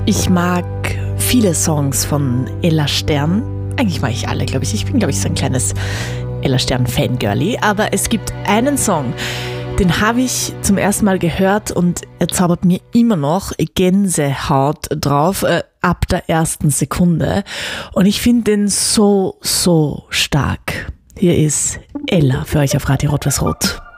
Ich mag viele Songs von Ella Stern. Eigentlich mag ich alle, glaube ich. Ich bin, glaube ich, so ein kleines Ella Stern-Fangirlie. Aber es gibt einen Song, den habe ich zum ersten Mal gehört und er zaubert mir immer noch Gänsehaut drauf, ab der ersten Sekunde. Und ich finde den so, so stark. Hier ist Ella für euch auf Radio Rot-Weiß-Rot.